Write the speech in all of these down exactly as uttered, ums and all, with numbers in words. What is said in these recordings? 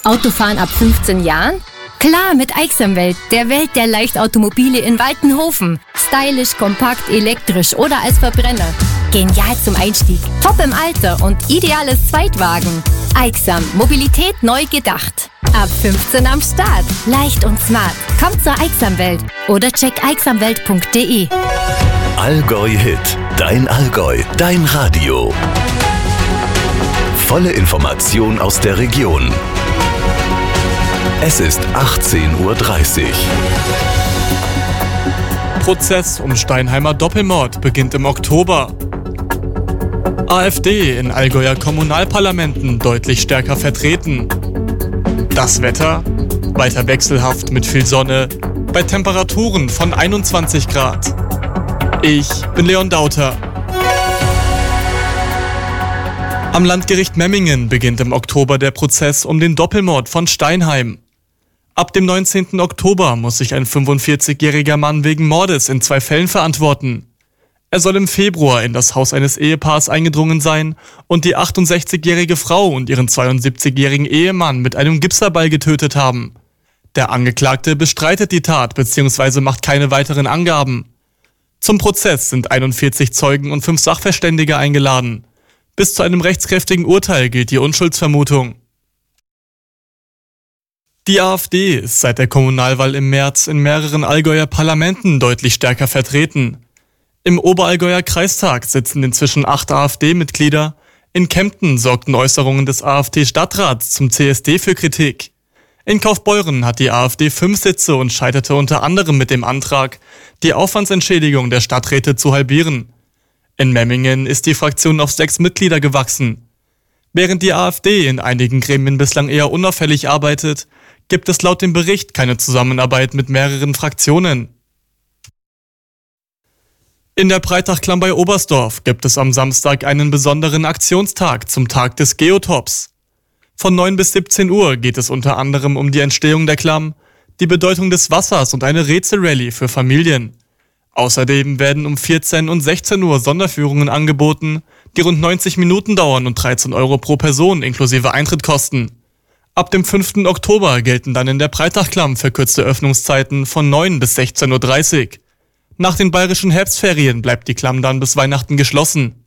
Autofahren ab fünfzehn Jahren? Klar, mit Aixamwelt, der Welt der Leichtautomobile in Waltenhofen. Stylisch, kompakt, elektrisch oder als Verbrenner. Genial zum Einstieg, top im Alter und ideales Zweitwagen. Aixam, Mobilität neu gedacht. Ab fünfzehn am Start, leicht und smart. Kommt zur Aixamwelt oder check aixamwelt punkt de. Allgäu Hit, dein Allgäu, dein Radio. Volle Information aus der Region. Es ist achtzehn Uhr dreißig. Prozess um Steinheimer Doppelmord beginnt im Oktober. AfD in Allgäuer Kommunalparlamenten deutlich stärker vertreten. Das Wetter? Weiter wechselhaft mit viel Sonne, bei Temperaturen von einundzwanzig Grad. Ich bin Leon Dauter. Am Landgericht Memmingen beginnt im Oktober der Prozess um den Doppelmord von Steinheim. Ab dem neunzehnten Oktober muss sich ein fünfundvierzigjähriger Mann wegen Mordes in zwei Fällen verantworten. Er soll im Februar in das Haus eines Ehepaars eingedrungen sein und die achtundsechzigjährige Frau und ihren zweiundsiebzigjährigen Ehemann mit einem Gipserball getötet haben. Der Angeklagte bestreitet die Tat bzw. macht keine weiteren Angaben. Zum Prozess sind einundvierzig Zeugen und fünf Sachverständige eingeladen. Bis zu einem rechtskräftigen Urteil gilt die Unschuldsvermutung. Die AfD ist seit der Kommunalwahl im März in mehreren Allgäuer Parlamenten deutlich stärker vertreten. Im Oberallgäuer Kreistag sitzen inzwischen acht AfD-Mitglieder. In Kempten sorgten Äußerungen des AfD-Stadtrats zum C S D für Kritik. In Kaufbeuren hat die AfD fünf Sitze und scheiterte unter anderem mit dem Antrag, die Aufwandsentschädigung der Stadträte zu halbieren. In Memmingen ist die Fraktion auf sechs Mitglieder gewachsen. Während die AfD in einigen Gremien bislang eher unauffällig arbeitet, gibt es laut dem Bericht keine Zusammenarbeit mit mehreren Fraktionen. In der Breitachklamm bei Oberstdorf gibt es am Samstag einen besonderen Aktionstag zum Tag des Geotops. Von neun bis siebzehn Uhr geht es unter anderem um die Entstehung der Klamm, die Bedeutung des Wassers und eine Rätselrallye für Familien. Außerdem werden um vierzehn und sechzehn Uhr Sonderführungen angeboten, die rund neunzig Minuten dauern und dreizehn Euro pro Person inklusive Eintritt kosten. Ab dem fünften Oktober gelten dann in der Breitachklamm verkürzte Öffnungszeiten von neun bis sechzehn Uhr dreißig. Nach den bayerischen Herbstferien bleibt die Klamm dann bis Weihnachten geschlossen.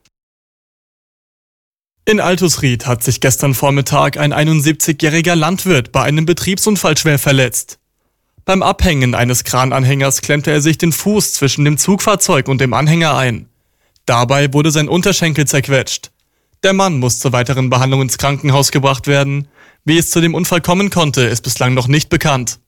In Altusried hat sich gestern Vormittag ein einundsiebzigjähriger Landwirt bei einem Betriebsunfall schwer verletzt. Beim Abhängen eines Krananhängers klemmte er sich den Fuß zwischen dem Zugfahrzeug und dem Anhänger ein. Dabei wurde sein Unterschenkel zerquetscht. Der Mann muss zur weiteren Behandlung ins Krankenhaus gebracht werden. Wie es zu dem Unfall kommen konnte, ist bislang noch nicht bekannt.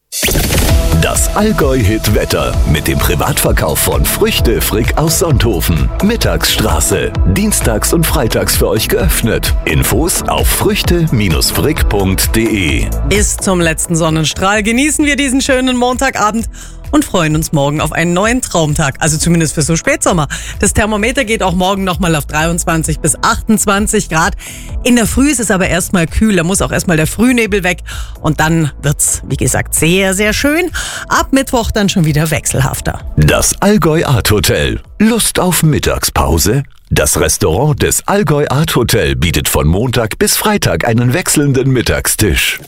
Das Allgäu-Hit-Wetter mit dem Privatverkauf von Früchte Frick aus Sonthofen. Mittagsstraße. Dienstags und freitags für euch geöffnet. Infos auf früchte Bindestrich frick punkt de. Bis zum letzten Sonnenstrahl genießen wir diesen schönen Montagabend und freuen uns morgen auf einen neuen Traumtag. Also zumindest für so Spätsommer. Das Thermometer geht auch morgen nochmal auf dreiundzwanzig bis achtundzwanzig Grad. In der Früh ist es aber erstmal kühl. Da muss auch erstmal der Frühnebel weg. Und dann wird's, wie gesagt, sehr, sehr schön. Ab Mittwoch dann schon wieder wechselhafter. Das Allgäu Art Hotel. Lust auf Mittagspause? Das Restaurant des Allgäu Art Hotel bietet von Montag bis Freitag einen wechselnden Mittagstisch.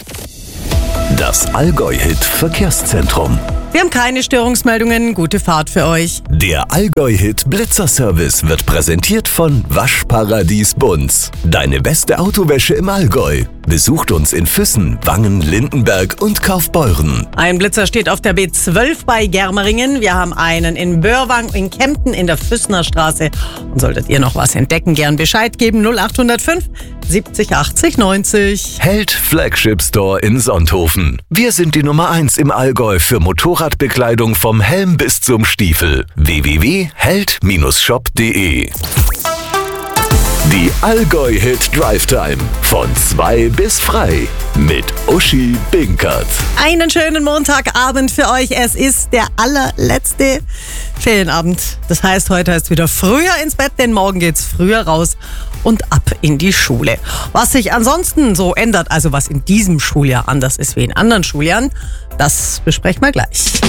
Das Allgäu-Hit Verkehrszentrum. Wir haben keine Störungsmeldungen. Gute Fahrt für euch. Der Allgäu-Hit Blitzerservice wird präsentiert von Waschparadies Bunz. Deine beste Autowäsche im Allgäu. Besucht uns in Füssen, Wangen, Lindenberg und Kaufbeuren. Ein Blitzer steht auf der B zwölf bei Germeringen. Wir haben einen in Börwang, in Kempten in der Füssener Straße. Und solltet ihr noch was entdecken, gern Bescheid geben. null acht null fünf siebzig achtzig neunzig. Held Flagship Store in Sonthofen. Wir sind die Nummer eins im Allgäu für Motorradbekleidung vom Helm bis zum Stiefel. w w w punkt held Bindestrich shop punkt de. Die Allgäu-Hit Drive Time. Von zwei bis frei. Mit Uschi Binkert. Einen schönen Montagabend für euch. Es ist der allerletzte Ferienabend. Das heißt, heute heißt es wieder früher ins Bett, denn morgen geht's früher raus und ab in die Schule. Was sich ansonsten so ändert, also was in diesem Schuljahr anders ist wie in anderen Schuljahren, das besprechen wir gleich.